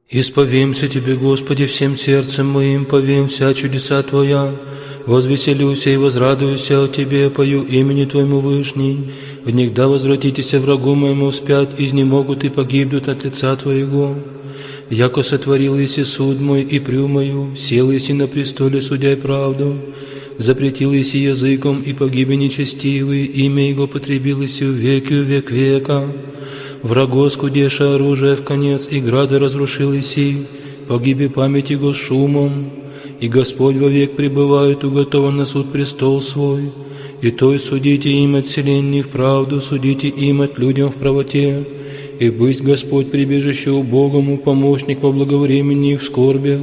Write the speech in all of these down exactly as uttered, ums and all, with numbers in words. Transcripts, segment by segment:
Исповемся Тебе, Господи, всем сердцем моим, повем вся чудеса Твоя. Возвеселюся и возрадуюся о Тебе, пою имени Твоему Вышний. Внегда возвратитесь врагу моему вспять, изнемогут и погибнут от лица Твоего. Яко сотворил еси суд мой и прю мою, сел еси на престоле, судя правду. Запретил еси языком и погибли нечестивые, имя Его потребил еси в веки в век века. Врагу скудеша оружие в конец, и грады разрушил еси, погиби память Его с шумом. И Господь вовек пребывает, уготован на суд престол свой. И той судите им от вселенной в правду, судите им от людям в правоте. И быть Господь прибежище убогому, помощник во благовремени и в скорбях.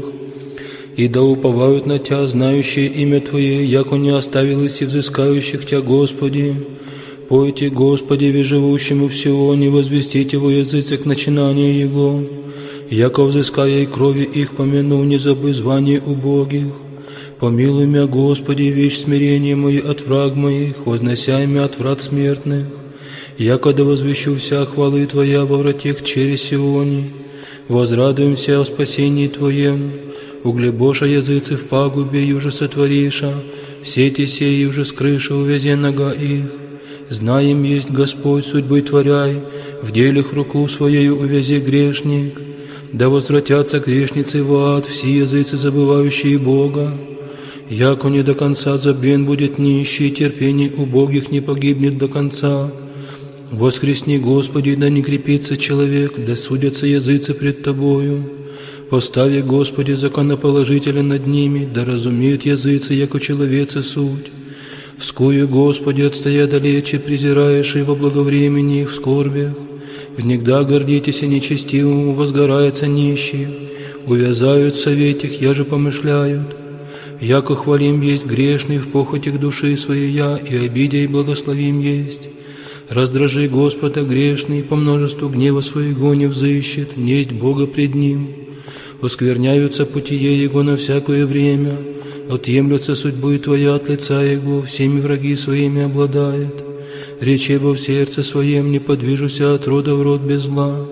И да уповают на Тя, знающие имя Твое, яко не оставил и взыскающих Тя, Господи. Пойте, Господи, ви живущему в Сионе, возвестите во языцах начинания Его. Яко взыская и крови их помяну, не забы звание убогих. Помилуй мя, Господи, вещь смирение мое от враг моих, вознося имя от врат смертных. Яко да возвещу вся хвалы Твоя во вратех через Сионе. Возрадуемся о спасении Твоем. Углебоша языцы в пагубе, юже сотвориша, сети сеи уже с крыши увязе нога их. Знаем есть Господь судьбы творяй, в делях руку Своею увязе грешник. Да возвратятся грешницы в ад, все языцы, забывающие Бога. Яко не до конца забвен будет нищий, терпение убогих не погибнет до конца. Воскресни, Господи, да не крепится человек, да судятся языцы пред Тобою. Постави, Господи, законоположителя над ними, да разумеют языцы, яко человецы суть. Вскую, Господи, отстоя далече, презираешь и во благовремени их в скорбях. Внегда гордитесь и нечестивому, возгорается нищий. Увязают в советях, я же помышляют. Яко хвалим есть грешный в похотях души своей я, и обидя и благословим есть. Раздражи Господа грешный, по множеству гнева своего не взыщет, несть Бога пред Ним. Оскверняются путие Его на всякое время, отъемлются судьбы Твоя от лица Его, всеми враги своими обладает. Речебо в сердце своем, не подвижуся от рода в род без зла.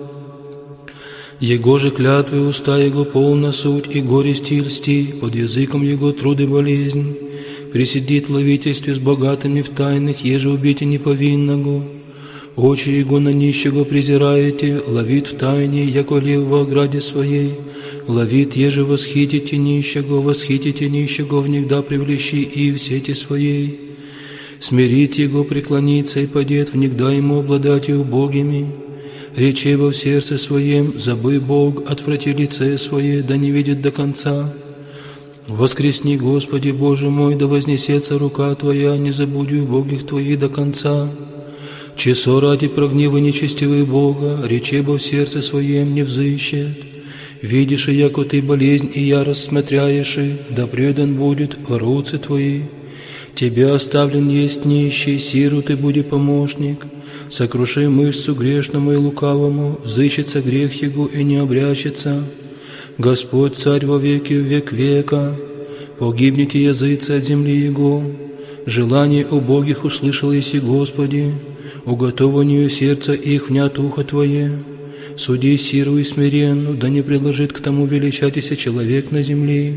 Его же клятвы уста Его полна суть, и горести и льсти, под языком Его труд и болезнь. Присидит в ловительстве с богатыми в тайных, еже убейте неповинного. Очи Его на нищего презираете, ловит в тайне, яко лев во ограде своей. Ловит, еже восхитите нищего, восхитите нищего, внегда привлечи и в сети своей. Смирит Его, преклонится и падет, внегда Ему обладать и убогими. Речево в сердце своем, забы Бог, отврати лице свое, да не видит до конца. Воскресни, Господи, Боже мой, да вознесется рука Твоя, не забуди убогих Твоих до конца. Чесо ради прогнева нечестивый Бога, речебо в сердце своем не взыщет. Видишь, и яко Ты болезнь и ярость смотряешь, да предан будет в руцы Твои. Тебе оставлен есть нищий, сиру Ты буди помощник. Сокруши мышцу грешному и лукавому, взыщется грех Его и не обрящется. Господь Царь во веки в век века, погибнете языцы от земли Его. Желание убогих услышал еси, Господи, уготованию сердца их внят ухо Твое. Суди сиру и смиренну, да не приложит к тому величатися человек на земле.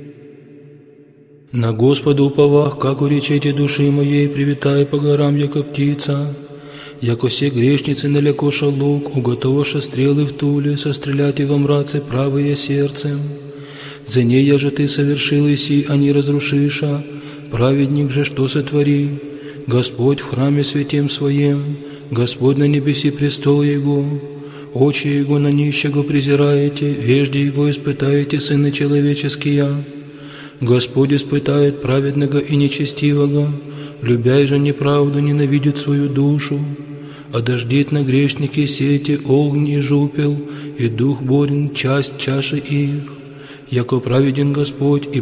На Господа уповах, как уречете души моей, привитай по горам, яко птица. Яко все грешницы налякоша лук, уготоваша стрелы в туле, состреляйте во мраце правые сердцем. За ней я же Ты совершил еси, а не разрушиша. Праведник же что сотвори? Господь в храме святем Своем, Господь на небеси престол Его. Очи Его на нищего презираете, вежди Его испытаете, сыны человеческие. Господь испытает праведного и нечестивого, любя же неправду, ненавидит свою душу. Одождит на грешники сети огонь и жупел, и дух борен часть чаши их. Яко праведен Господь и